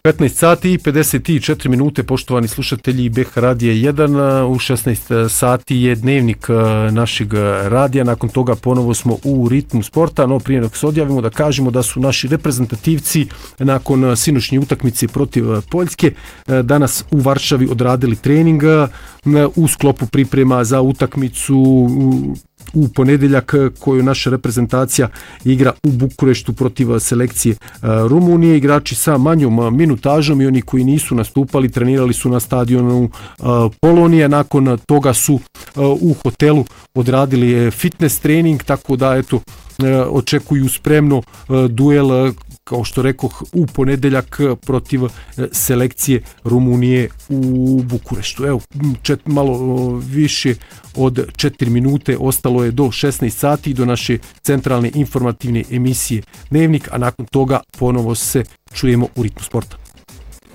15 sati i 54 minute, poštovani slušatelji BH Radija 1. U 16 sati je dnevnik našeg radija. Nakon toga ponovo smo u ritmu sporta, no prije nego se odjavimo da kažemo da su naši reprezentativci nakon sinoćnje utakmice protiv Poljske danas u Varšavi odradili trening u sklopu priprema za utakmicu u ponedjeljak koju naša reprezentacija igra u Bukureštu protiv selekcije Rumunije. Igrači sa manjom minutažom i oni koji nisu nastupali trenirali su na stadionu Polonije. Nakon toga su u hotelu odradili fitness trening, tako da eto očekuju spremno duel, kao što rekoh, u ponedjeljak protiv selekcije Rumunije u Bukureštu. Evo, malo više od 4 minute ostalo je do 16 sati, do naše centralne informativne emisije Dnevnik, a nakon toga ponovo se čujemo u ritmu sporta.